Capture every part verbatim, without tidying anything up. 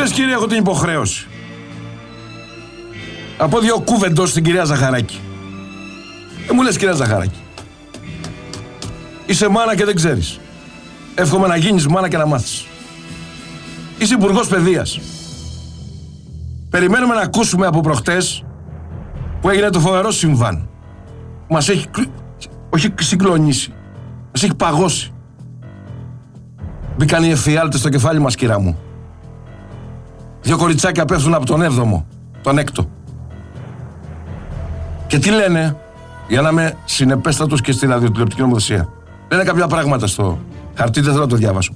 Κυρίες και κύριοι, έχω την υποχρέωση. Από δύο κούβεντος στην κυρία Ζαχαράκη. Δεν μου λες, κυρία Ζαχαράκη. Είσαι μάνα και δεν ξέρεις. Εύχομαι να γίνεις μάνα και να μάθεις. Είσαι υπουργός παιδείας. Περιμένουμε να ακούσουμε από προχτές που έγινε το φοβερό συμβάν. Μας έχει, όχι συγκλονίσει, μας έχει παγώσει. Μπήκαν οι εφιάλτες στο κεφάλι μας, κυρά μου. Δύο κοριτσάκια πέφτουν από τον έβδομο, τον έκτο. Και τι λένε, για να είμαι συνεπέστατος και στη ραδιοτηλεοπτική νομοθεσία. Λένε κάποια πράγματα στο χαρτί, δεν θέλω να το διάβασω.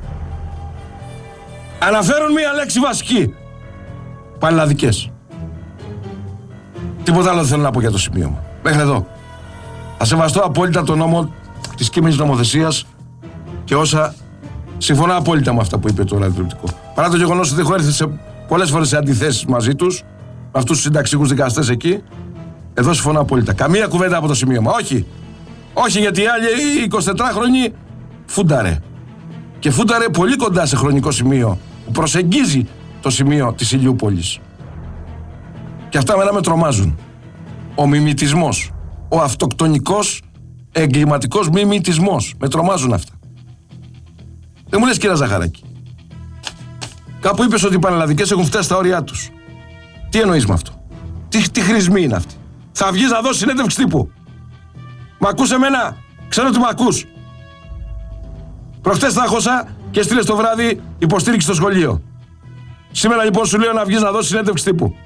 Αναφέρουν μία λέξη βασική. Πανελλαδικές. Τίποτα άλλο δεν θέλω να πω για το σημείωμα. Μέχρι εδώ. Θα σεβαστώ απόλυτα τον νόμο της κείμενης νομοθεσίας και όσα συμφωνώ απόλυτα με αυτά που είπε το ραδιοτηλεοπτικό. Παρά το γεγονός ότι έχω έρθει σε πολλές φορές σε αντιθέσεις μαζί τους, με αυτούς τους συνταξικούς δικαστές εκεί, εδώ συμφωνώ απόλυτα. Καμία κουβέντα από το σημείωμα. Όχι. Όχι, γιατί οι άλλοι οι εικοσιτετράχρονοι φούνταρε. Και φούνταρε πολύ κοντά σε χρονικό σημείο που προσεγγίζει το σημείο της Ηλιούπολης. Και αυτά μένα με τρομάζουν. Ο μιμητισμός. Ο αυτοκτονικός εγκληματικός μιμητισμός. Με τρομάζουν αυτά. Δεν μου λες, κύριε Ζαχαράκη. Κάπου είπες ότι οι πανελλαδικές έχουν φτάσει στα όρια τους. Τι εννοείς με αυτό? Τι, τι χρησμοί είναι αυτή? Θα βγεις να δώσεις συνέντευξη τύπου? Μ' ακούς εμένα? Ξέρω ότι μ' ακούς. Προχτές τα άχωσα και στείλες το βράδυ υποστήριξη στο σχολείο. Σήμερα λοιπόν σου λέω να βγεις να δώσεις συνέντευξη τύπου.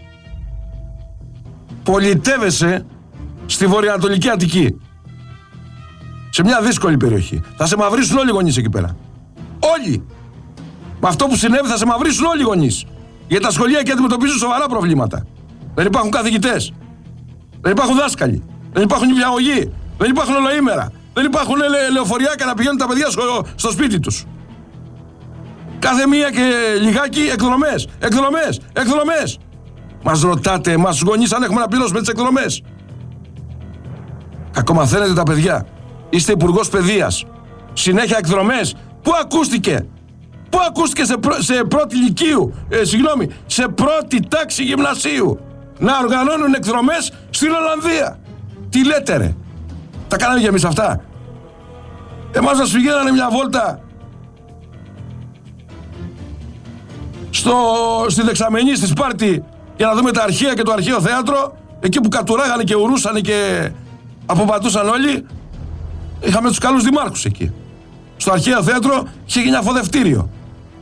Πολιτεύεσαι στη βορειοανατολική Αττική. Σε μια δύσκολη περιοχή. Θα σε μαυρίσουν όλοι οι γονείς εκεί πέρα. Όλοι. Με αυτό που συνέβη θα σε μαυρίσουν όλοι οι γονείς. Γιατί τα σχολεία εκεί αντιμετωπίζουν σοβαρά προβλήματα. Δεν υπάρχουν καθηγητές. Δεν υπάρχουν δάσκαλοι. Δεν υπάρχουν νηπιαγωγοί. Δεν υπάρχουν ολοήμερα. Δεν υπάρχουν λε, λεωφοριάκια να πηγαίνουν τα παιδιά στο, στο σπίτι τους. Κάθε μία και λιγάκι εκδρομές. Εκδρομές. Εκδρομές. Μας ρωτάτε εμάς τους γονείς αν έχουμε να πληρώσουμε τις εκδρομές. Κακομαθαίνετε τα παιδιά. Είστε υπουργός παιδείας. Συνέχεια εκδρομές. Πού ακούστηκε? Πού ακούστηκε σε, πρω... σε πρώτη λυκείου, ε, συγγνώμη, σε πρώτη τάξη γυμνασίου να οργανώνουν εκδρομές στην Ολλανδία? Τι λέτε ρε? Τα κάναμε και εμείς αυτά? Εμάς μας πηγαίνανε μια βόλτα στο... στη Δεξαμενή, στη Σπάρτη, για να δούμε τα αρχεία και το αρχαίο θέατρο, εκεί που κατουράγανε και ουρούσανε και αποπατούσαν όλοι. Είχαμε τους καλούς δημάρχους εκεί. Στο αρχαίο θέατρο είχε γίνει αφοδευτήριο.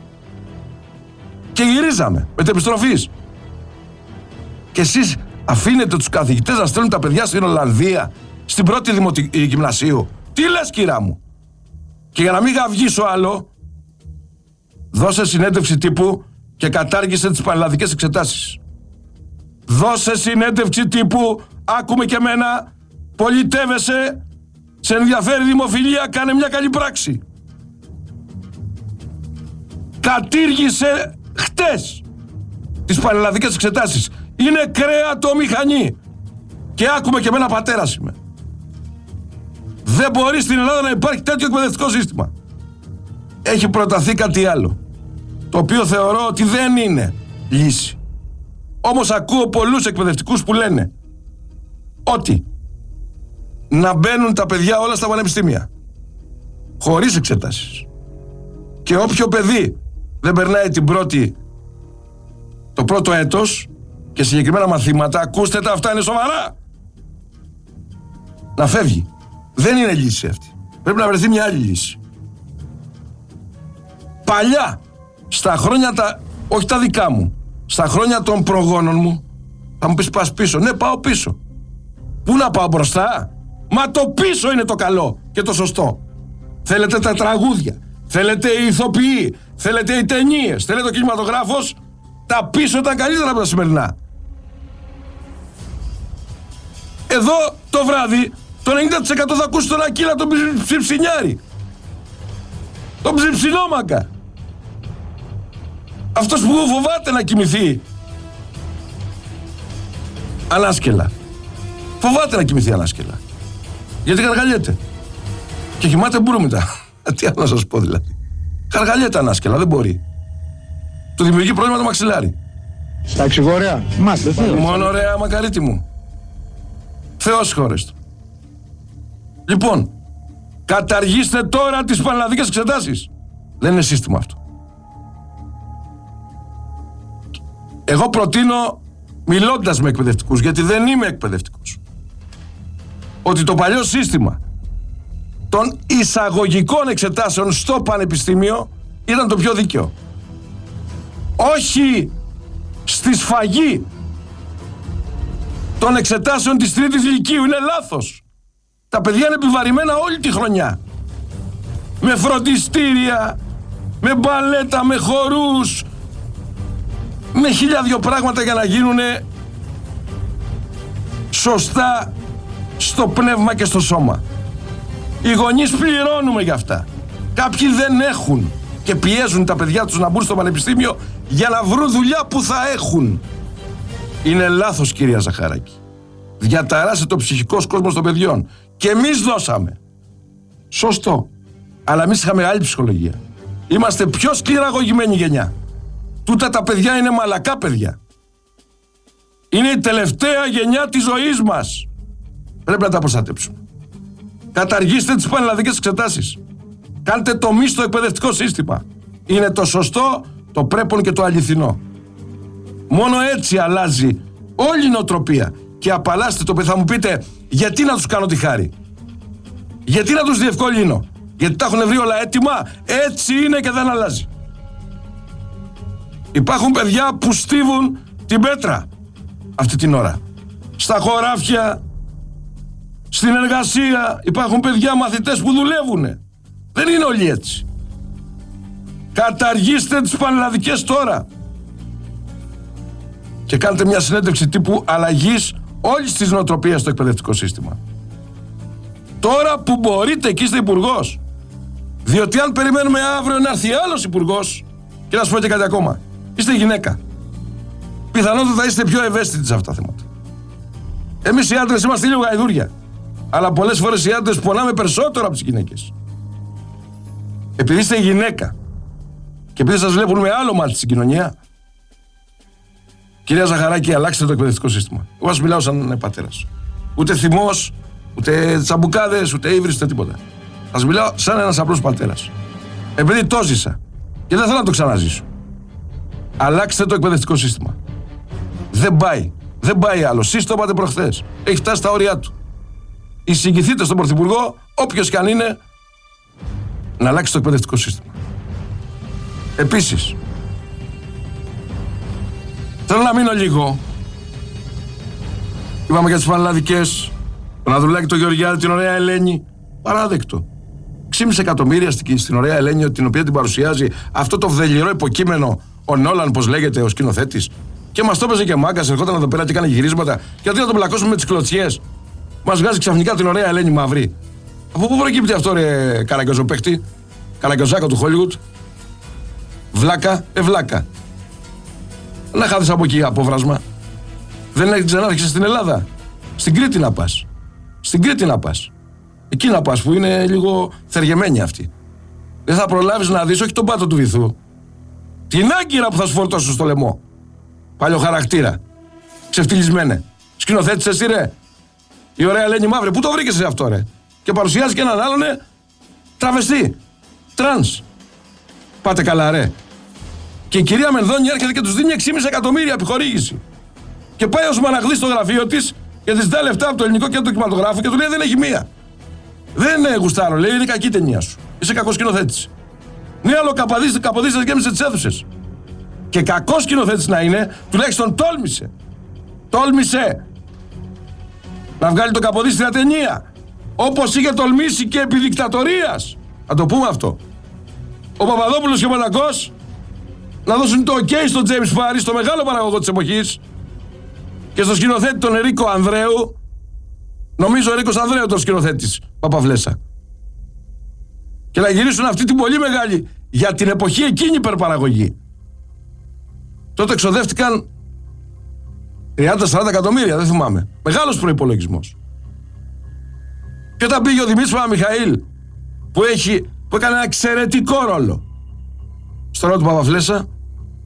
Και γυρίζαμε μετεπιστροφής. Και εσείς αφήνετε τους καθηγητές να στέλνουν τα παιδιά στην Ολλανδία, στην πρώτη δημοτι... γυμνασίου? Τι λες, κυρά μου? Και για να μην γαυγίσω άλλο, δώσε συνέντευξη τύπου και κατάργησε τις πανελλαδικές εξετάσεις. Δώσε συνέντευξη τύπου, άκουμε και εμένα, πολιτεύεσαι, σε ενδιαφέρει δημοφιλία, κάνε μια καλή πράξη. Κατήργησε χτες τις πανελλαδικές εξετάσεις. Είναι κρέατο μηχανή. Και άκουμε και εμένα, πατέρας είμαι. Δεν μπορεί στην Ελλάδα να υπάρχει τέτοιο εκπαιδευτικό σύστημα. Έχει προταθεί κάτι άλλο, το οποίο θεωρώ ότι δεν είναι λύση. Όμως ακούω πολλούς εκπαιδευτικούς που λένε ότι να μπαίνουν τα παιδιά όλα στα πανεπιστήμια χωρίς εξετάσεις. Και όποιο παιδί δεν περνάει την πρώτη, το πρώτο έτος και συγκεκριμένα μαθήματα, ακούστε τα, αυτά είναι σοβαρά, να φεύγει. Δεν είναι λύση αυτή. Πρέπει να βρεθεί μια άλλη λύση. Παλιά, στα χρόνια τα, όχι τα δικά μου, στα χρόνια των προγόνων μου, θα μου πεις πας πίσω. Ναι, πάω πίσω. Πού να πάω, μπροστά? Μα το πίσω είναι το καλό και το σωστό. Θέλετε τα τραγούδια, θέλετε οι ηθοποιοί, θέλετε οι ταινίες, θέλετε ο κινηματογράφος. Τα πίσω ήταν καλύτερα από τα σημερινά. Εδώ το βράδυ το ενενήντα τοις εκατό θα ακούσει τον Ακύλα τον Ψιψινιάρη, τον Ψιψινόμακα. Αυτός που φοβάται να κοιμηθεί ανάσκελα. Φοβάται να κοιμηθεί ανάσκελα. Γιατί καργαλιέται. Και κοιμάται μπουρούμητα. Τι άλλο να σας πω δηλαδή. Καργαλιέται ανάσκελα, δεν μπορεί. του δημιουργεί πρόβλημα το μαξιλάρι. Στα εξηγορέα. Μάστε. Μόνο ωραία, μακαρίτη μου. Θεός χώρεστο. Λοιπόν, καταργήστε τώρα τις πανελλαδικές εξετάσεις. Δεν είναι σύστημα αυτό. Εγώ προτείνω, μιλώντας με εκπαιδευτικούς, γιατί δεν είμαι εκπαιδευτικός, ότι το παλιό σύστημα των εισαγωγικών εξετάσεων στο πανεπιστήμιο ήταν το πιο δίκαιο. Όχι στη σφαγή των εξετάσεων της τρίτης λυκείου. Είναι λάθος. Τα παιδιά είναι επιβαρημένα όλη τη χρονιά. Με φροντιστήρια, με μπαλέτα, με χορούς, με χίλια δυο πράγματα για να γίνουν σωστά στο πνεύμα και στο σώμα. Οι γονείς πληρώνουμε για αυτά. Κάποιοι δεν έχουν και πιέζουν τα παιδιά τους να μπουν στο πανεπιστήμιο για να βρουν δουλειά που θα έχουν. Είναι λάθος, κυρία Ζαχαράκη. Διαταράσε το ψυχικός κόσμος των παιδιών. Και εμείς δώσαμε. Σωστό. Αλλά εμείς είχαμε άλλη ψυχολογία. Είμαστε πιο σκληραγωγημένη γενιά. Τούτα τα παιδιά είναι μαλακά παιδιά. Είναι η τελευταία γενιά της ζωής μας. Πρέπει να τα προστατέψουμε. Καταργήστε τις πανελλαδικές εξετάσεις. Κάντε τομή στο εκπαιδευτικό σύστημα. Είναι το σωστό, το πρέπον και το αληθινό. Μόνο έτσι αλλάζει όλη η νοοτροπία. Και απαλλάστε το παιδί. Θα μου πείτε, γιατί να τους κάνω τη χάρη? Γιατί να τους διευκολύνω? Γιατί τα έχουν βρει όλα έτοιμα? Έτσι είναι και δεν αλλάζει. Υπάρχουν παιδιά που στίβουν την πέτρα αυτή την ώρα. Στα χωράφια, στην εργασία, υπάρχουν παιδιά μαθητές που δουλεύουν. Δεν είναι όλοι έτσι. Καταργήστε τις πανελλαδικές τώρα. Και κάντε μια συνέντευξη τύπου αλλαγής όλης της νοοτροπίας στο εκπαιδευτικό σύστημα. Τώρα που μπορείτε και είστε υπουργός. Διότι αν περιμένουμε αύριο να έρθει άλλος υπουργός, και να σου πω και κάτι ακόμα, είστε γυναίκα. Πιθανότατα είστε πιο ευαίσθητοι σε αυτά τα θέματα. Εμείς οι άντρες είμαστε λίγο γαϊδούρια. Αλλά πολλές φορές οι άντρες πονάμε περισσότερο από τις γυναίκες. Επειδή είστε γυναίκα και επειδή σας βλέπουν με άλλο μάτι στην κοινωνία, κυρία Ζαχαράκη, αλλάξτε το εκπαιδευτικό σύστημα. Εγώ σας μιλάω σαν πατέρας. Ούτε θυμός, ούτε τσαμπουκάδες, ούτε ύβρις, ούτε τίποτα. Σας μιλάω σαν ένας απλός πατέρας. Επειδή το ζήσα και δεν θέλω να το ξαναζήσω. Αλλάξτε το εκπαιδευτικό σύστημα. Δεν πάει. Δεν πάει άλλο. Εσείς το είπατε προχθές. Έχει φτάσει στα όρια του. Εισηγηθείτε στον Πρωθυπουργό, όποιος και αν είναι, να αλλάξει το εκπαιδευτικό σύστημα. Επίσης, θέλω να μείνω λίγο. Είπαμε για τις πανελλαδικές, τον Ανδρουλάκη, τον Γεωργιάδη, την ωραία Ελένη. Παράδεκτο. έξι εκατομμύρια στην ωραία Ελένη, την οποία την παρουσιάζει αυτό το βδελιρό υποκείμενο, ο Νόλαν, πώς λέγεται, ο σκηνοθέτης. Και μας το έπαιζε και μάγκας, ερχόταν εδώ πέρα και έκανε γυρίσματα. Και αντί να τον πλακώσουμε με τις κλωτσιές, μας βγάζει ξαφνικά την ωραία Ελένη μαύρη. Από πού προκύπτει αυτό, ρε καραγκιόζο-παίχτη, καραγκιόζάκο του Χόλιγουτ? Βλάκα, ε βλάκα. Να χάθεις από εκεί απόβρασμα. Δεν ξανάρχισες στην Ελλάδα. Στην Κρήτη να πας. Στην Κρήτη να πας. Εκεί να πας που είναι λίγο θεργεμένη αυτή. Δεν θα προλάβεις να δεις όχι τον πάτο του βυθού. Την άγκυρα που θα σου φορτώσουν στο λαιμό. Παλιό χαρακτήρα. Ξεφτυλισμένε. Σκηνοθέτης εσύ ρε. Η ωραία Ελένη Μαύρη. Πού το βρήκες εσύ αυτό ρε? Και παρουσιάζει και έναν άλλον τραβεστή. Τρανς. Πάτε καλά ρε. Και η κυρία Μενδώνη έρχεται και τους δίνει έξι κόμμα πέντε εκατομμύρια επιχορήγηση. Και πάει ως μαναγδί στο γραφείο της και της ζητάει λεφτά από το Ελληνικό Κέντρο Κινηματογράφου και του λέει δεν έχει μία. Δεν είναι γουστάρο, λέει, είναι κακή ταινία σου. Είσαι κακός σκηνοθέτης. Ναι, άλλο καποδίστες και έμεινε τις αίθουσες. Και κακός σκηνοθέτης να είναι, τουλάχιστον τόλμησε. Τόλμησε να βγάλει το Καποδίστρια στην ταινία. Όπως είχε τολμήσει και επί δικτατορίας. Να το πούμε αυτό. Ο Παπαδόπουλος και ο Πατακός να δώσουν το ok στον Τζέιμς Πάρι, στο μεγάλο παραγωγό της εποχής, και στο σκηνοθέτη τον Ερίκο Ανδρέου. Νομίζω ο Ερίκος Ανδρέου τον σκηνοθέτης Παπαβλέσσα. Και να γυρίσουν αυτή την πολύ μεγάλη για την εποχή εκείνη υπερπαραγωγή. Τότε εξοδεύτηκαν τριάντα σαράντα εκατομμύρια, δεν θυμάμαι. Μεγάλος προϋπολογισμός. Και όταν πήγε ο Δημήτρης Παπαμιχαήλ, που, έχει, που έκανε ένα εξαιρετικό ρόλο στο ρόλο του Παπαβλέσσα,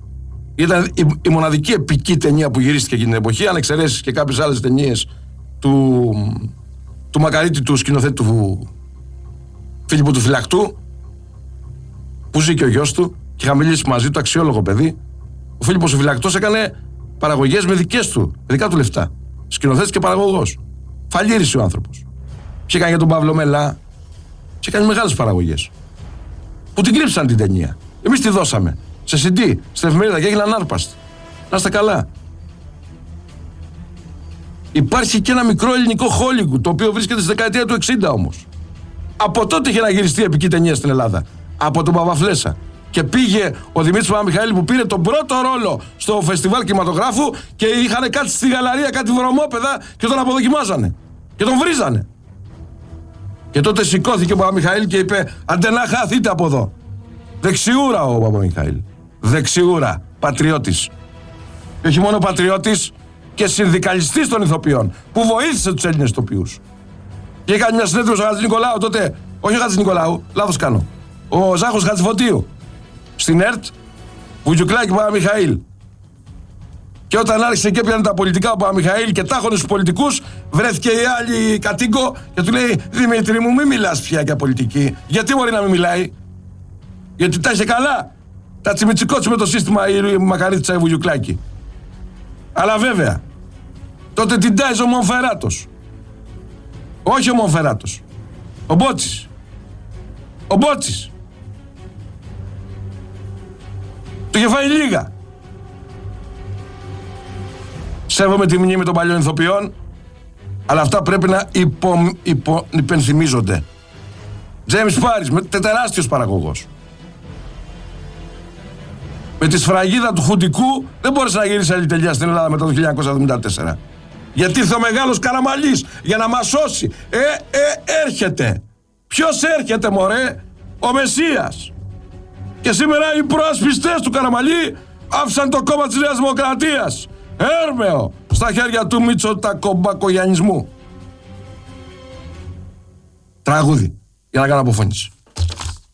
Ήταν η, η μοναδική επική ταινία που γυρίστηκε εκείνη την εποχή, αν εξαιρέσεις και κάποιες άλλες ταινίες του, του Μακαρίτη, του σκηνοθέτη του Φίλιππου του Φυλακτού, που ζει και ο γιος του και είχα μιλήσει μαζί του, αξιόλογο παιδί. Ο Φίλιππος ο Φυλακτός έκανε παραγωγές με δικές του, δικά του λεφτά. Σκηνοθέτης και παραγωγός. Φαλήρισε ο άνθρωπος. Και έκανε για τον Παύλο Μελά. Και έκανε μεγάλες παραγωγές. Που την κρύψαν την ταινία. Εμείς τη δώσαμε. Σε σι ντι, στην εφημερίδα και έγιναν άρπαστοι. Να είστε καλά. Υπάρχει και ένα μικρό ελληνικό Hollywood, το οποίο βρίσκεται στη δεκαετία του εξήντα όμως. Από τότε είχε να γυριστεί επική ταινία στην Ελλάδα. Από τον Παπαφλέσσα. Και πήγε ο Δημήτρης Παπαμιχαήλ που πήρε τον πρώτο ρόλο στο φεστιβάλ κινηματογράφου και είχαν κάτι στη γαλαρία, κάτι βρωμόπεδα και τον αποδοκιμάζανε. Και τον βρίζανε. Και τότε σηκώθηκε ο Παπαμιχαήλ και είπε: «Αντε να χαθείτε από εδώ». Δεξιούρα ο Παπαμιχαήλ. Δεξιούρα. Πατριώτης. Και όχι μόνο πατριώτης, και συνδικαλιστής των ηθοποιών που βοήθησε τους Έλληνες ηθοποιούς. Και έκανε μια συνέντευξη ο Χατζηνικολάου τότε. Όχι ο Χατζηνικολάου, λάθος κάνω. Ο Ζάχος Χατζηφωτίου. Στην ΕΡΤ, Βουγιουκλάκη Παπαμιχαήλ. Και όταν άρχισε και έπιανε τα πολιτικά ο Παπαμιχαήλ και τάχωνε στους πολιτικούς, βρέθηκε η άλλη κατοίκο και του λέει: «Δημήτρη μου, μην μιλάς πια για πολιτική». Γιατί μπορεί να μην μιλάει? Γιατί τα είχε καλά. Τα τσιμιτσικότσι με το σύστημα η Μακαρίτσα η Βουγιουκλάκη. Αλλά βέβαια, τότε την τάιζε ο Μονφεράτος. Όχι ο Μονφεράτος. Ο Μπότσης. Ο Μπότσης. Του είχε φάει λίγα. Σέβομαι τη μνήμη των παλιών ηθοποιών, αλλά αυτά πρέπει να υπο, υπο, υπενθυμίζονται. Τζέιμς Πάρις, τεράστιος παραγωγός. Με τη σφραγίδα του Χουντικού δεν μπόρεσε να γυρίσει άλλη τελεία στην Ελλάδα μετά το χίλια εννιακόσια εβδομήντα τέσσερα. Γιατί ήρθε ο μεγάλος Καραμαλής για να μας σώσει. Ε, ε, έρχεται. Ποιος έρχεται, μωρέ? Ο Μεσσίας. Και σήμερα οι προασπιστές του Καραμαλή άφησαν το κόμμα της Νέας Δημοκρατίας έρμεο στα χέρια του Μητσοτακομπακογιανισμού. Τραγούδι για να κάνω αποφώνηση.